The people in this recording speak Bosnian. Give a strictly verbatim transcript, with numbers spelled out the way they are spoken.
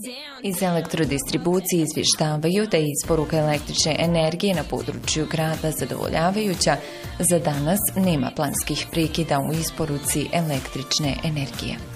Iz elektrodistribucije izvještavaju da je isporuka električne energije na području grada zadovoljavajuća. Za danas nema planskih prekida u isporuci električne energije.